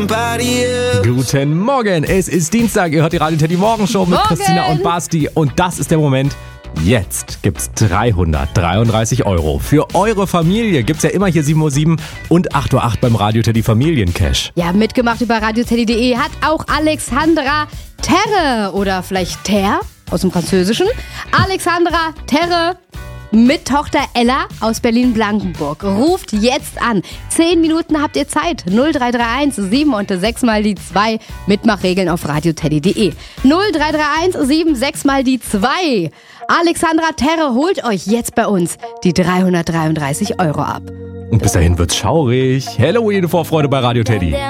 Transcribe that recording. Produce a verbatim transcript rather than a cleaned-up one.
Guten Morgen, es ist Dienstag, ihr hört die Radio Teddy Morgenshow mit Morgen. Christina und Basti und das ist der Moment. Jetzt gibt's dreihundertdreiunddreißig Euro. Für eure Familie gibt's ja immer hier sieben Uhr sieben und acht Uhr acht beim Radio Teddy Familiencash. Ja, mitgemacht über radioteddy punkt de hat auch Alexandra Terre oder vielleicht Ter aus dem Französischen. Alexandra Terre mit Tochter Ella aus Berlin-Blankenburg. Ruft jetzt an. Zehn Minuten habt ihr Zeit. null drei drei eins sieben und sechs mal die zwei. Mitmachregeln auf radioteddy punkt de. null drei drei eins sieben sechs mal die zwei. Alexandra Terre holt euch jetzt bei uns die dreihundertdreiunddreißig Euro ab. Und bis dahin wird's schaurig. Halloween-Vorfreude bei Radio Teddy.